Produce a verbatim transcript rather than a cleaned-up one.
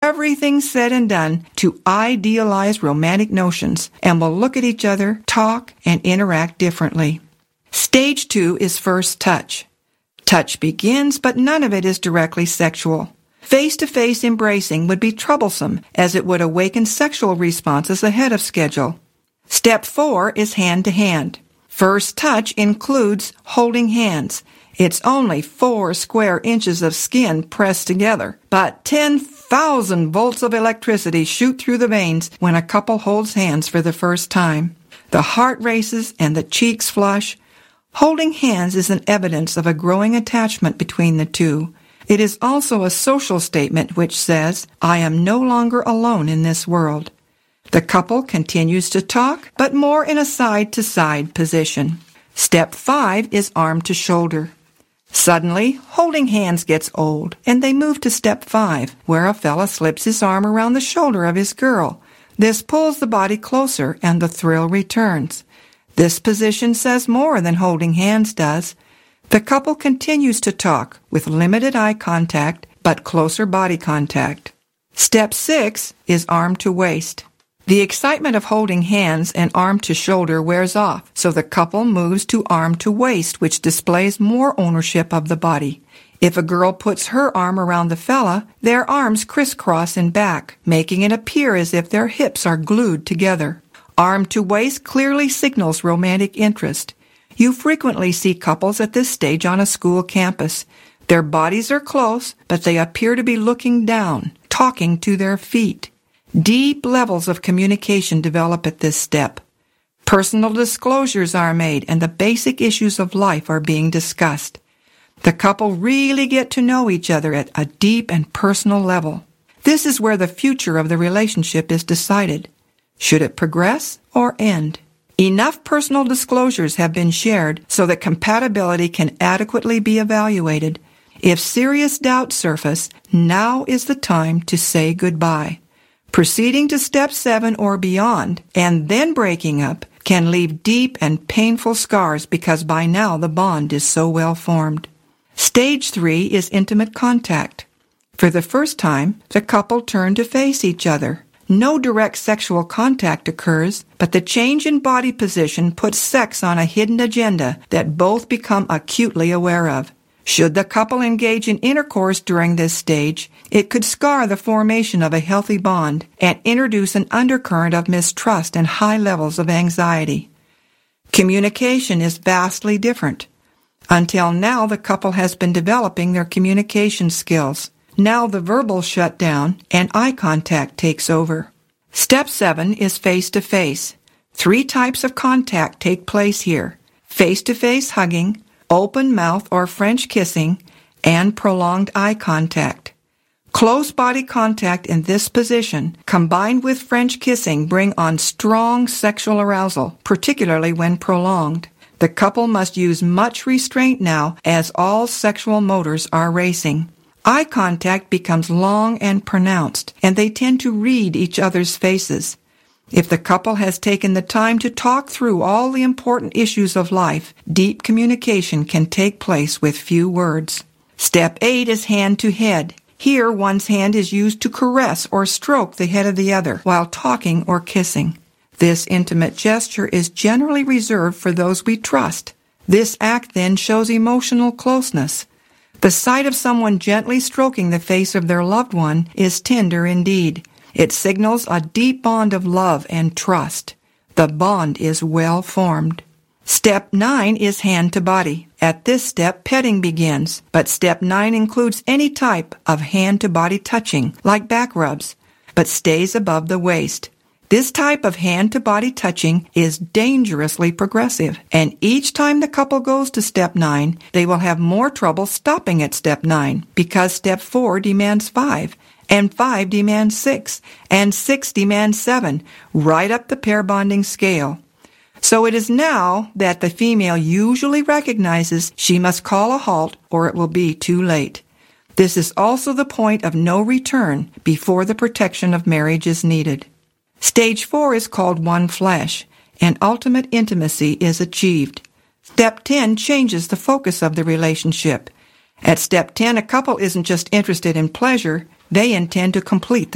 everything's said and done to idealize romantic notions and will look at each other, talk, and interact differently. Stage two is first touch. Touch begins, but none of it is directly sexual. Face-to-face embracing would be troublesome, as it would awaken sexual responses ahead of schedule. Step four is hand-to-hand. First touch includes holding hands. It's only four square inches of skin pressed together, but ten thousand volts of electricity shoot through the veins when a couple holds hands for the first time. The heart races and the cheeks flush. Holding hands is an evidence of a growing attachment between the two. It is also a social statement which says, I am no longer alone in this world. The couple continues to talk, but more in a side-to-side position. Step five is arm to shoulder. Suddenly, holding hands gets old, and they move to step five, where a fella slips his arm around the shoulder of his girl. This pulls the body closer, and the thrill returns. This position says more than holding hands does. The couple continues to talk, with limited eye contact, but closer body contact. Step six is arm to waist. The excitement of holding hands and arm to shoulder wears off, so the couple moves to arm to waist, which displays more ownership of the body. If a girl puts her arm around the fella, their arms crisscross in back, making it appear as if their hips are glued together. Arm to waist clearly signals romantic interest. You frequently see couples at this stage on a school campus. Their bodies are close, but they appear to be looking down, talking to their feet. Deep levels of communication develop at this step. Personal disclosures are made, and the basic issues of life are being discussed. The couple really get to know each other at a deep and personal level. This is where the future of the relationship is decided. Should it progress or end? Enough personal disclosures have been shared so that compatibility can adequately be evaluated. If serious doubts surface, now is the time to say goodbye. Proceeding to step seven or beyond, and then breaking up, can leave deep and painful scars because by now the bond is so well formed. Stage three is intimate contact. For the first time, the couple turn to face each other. No direct sexual contact occurs, but the change in body position puts sex on a hidden agenda that both become acutely aware of. Should the couple engage in intercourse during this stage, it could scar the formation of a healthy bond and introduce an undercurrent of mistrust and high levels of anxiety. Communication is vastly different. Until now, the couple has been developing their communication skills. Now the verbal shut down and eye contact takes over. Step seven is face-to-face. Three types of contact take place here: face-to-face hugging, open mouth or French kissing, and prolonged eye contact. Close body contact in this position, combined with French kissing, bring on strong sexual arousal, particularly when prolonged. The couple must use much restraint now, as all sexual motors are racing. Eye contact becomes long and pronounced, and they tend to read each other's faces. If the couple has taken the time to talk through all the important issues of life, deep communication can take place with few words. Step eight is hand to head. Here, one's hand is used to caress or stroke the head of the other while talking or kissing. This intimate gesture is generally reserved for those we trust. This act then shows emotional closeness. The sight of someone gently stroking the face of their loved one is tender indeed. It signals a deep bond of love and trust. The bond is well formed. Step nine is hand to body. At this step, petting begins, but step nine includes any type of hand to body touching, like back rubs, but stays above the waist. This type of hand to body touching is dangerously progressive, and each time the couple goes to step nine, they will have more trouble stopping at step nine, because step four demands five, and five demands six, and six demands seven, right up the pair bonding scale. So it is now that the female usually recognizes she must call a halt or it will be too late. This is also the point of no return before the protection of marriage is needed. Stage four is called one flesh, and ultimate intimacy is achieved. Step ten changes the focus of the relationship. At step ten, a couple isn't just interested in pleasure, they intend to complete the